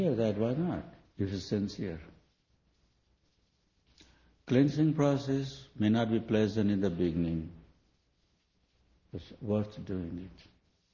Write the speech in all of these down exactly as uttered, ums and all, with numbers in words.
Yeah, that why not? If it's sincere. Cleansing process may not be pleasant in the beginning. It's worth doing it.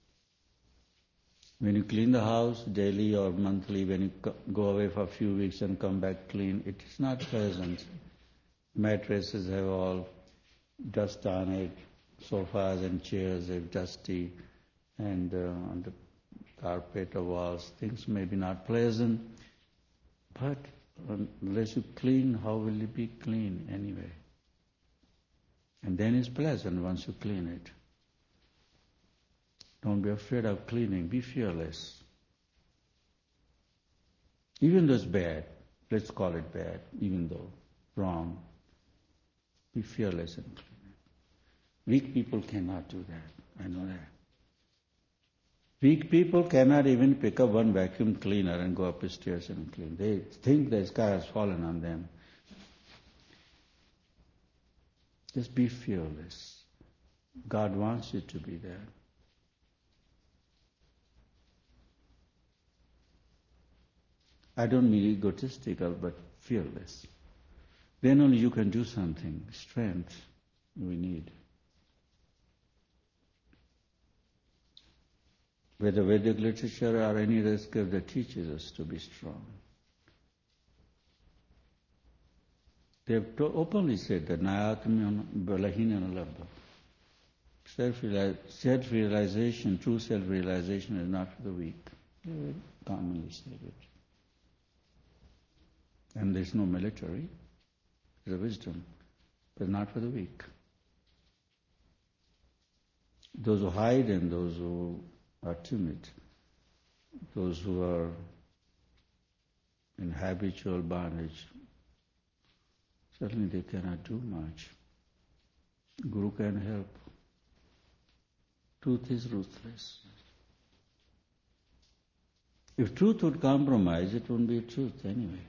When you clean the house daily or monthly, when you go away for a few weeks and come back clean, it is not pleasant. Mattresses have all dust on it, sofas and chairs are dusty, and uh, on the carpet or walls, things may be not pleasant, but unless you clean, how will it be clean anyway? And then it's pleasant once you clean it. Don't be afraid of cleaning. Be fearless. Even though it's bad, let's call it bad, even though wrong, be fearless and clean it. Weak people cannot do that. I know that. Weak people cannot even pick up one vacuum cleaner and go up the stairs and clean. They think the sky has fallen on them. Just be fearless. God wants you to be there. I don't mean egotistical, but fearless. Then only you can do something. Strength we need. Whether Vedic literature or any other scripture that teaches us to be strong. They have openly said that Nayatmya Balahinana Labha. Self-realization, true self-realization is not for the weak. They very commonly say it. And there's no military, there's a wisdom, but not for the weak. Those who hide and those who are timid, those who are in habitual bondage, certainly they cannot do much. Guru can help. Truth is ruthless. If truth would compromise, it wouldn't be truth anyway.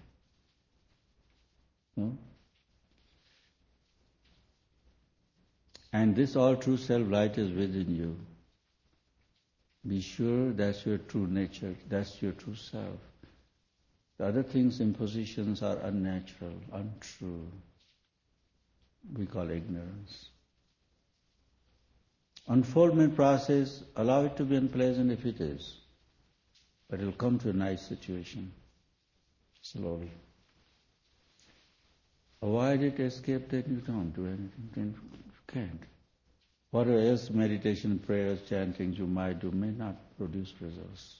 No? And this all true self-light is within you. Be sure that's your true nature, that's your true self. The other things, impositions, are unnatural, untrue. We call ignorance. Unfoldment process, allow it to be unpleasant if it is, but it will come to a nice situation, slowly. Avoid it, escape, then you don't do anything, then you can't. Whatever else meditation, prayers, chantings you might do may not produce results.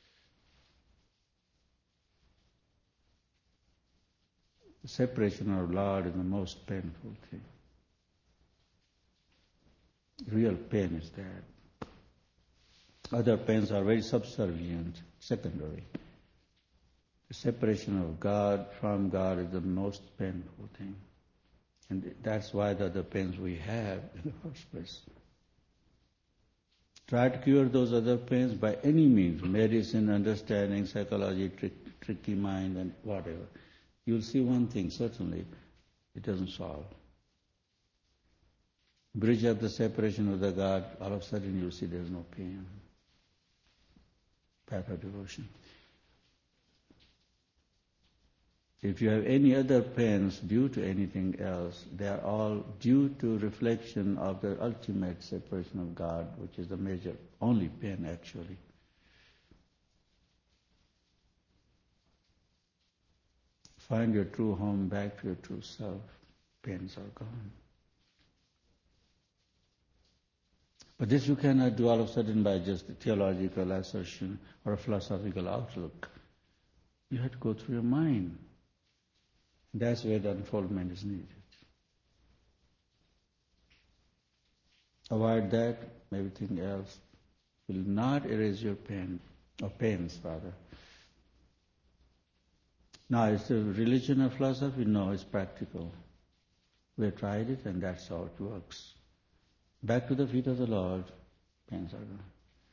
The separation of Lord is the most painful thing. Real pain is that. Other pains are very subservient, secondary. The separation of God from God is the most painful thing. And that's why the other pains we have in the first place. Try to cure those other pains by any means, medicine, understanding, psychology, trick, tricky mind, and whatever. You'll see one thing, certainly, it doesn't solve. Bridge up the separation of the God, all of a sudden you'll see there's no pain. Path of devotion. If you have any other pains due to anything else, they are all due to reflection of the ultimate separation of God, which is the major, only pain actually. Find your true home, back to your true self. Pains are gone. But this you cannot do all of a sudden by just a theological assertion or a philosophical outlook. You have to go through your mind. That's where the unfoldment is needed. Avoid that, everything else will not erase your pain, or pains rather. Now, is it a religion or philosophy? No, it's practical. We have tried it and that's how it works. Back to the feet of the Lord, pains are gone.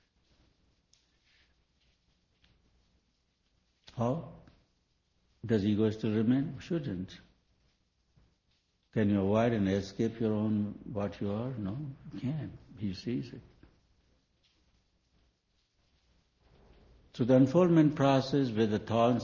How? Does ego still remain? Shouldn't. Can you avoid and escape your own what you are? No, you can't. He sees it. So the unfoldment process where the thorns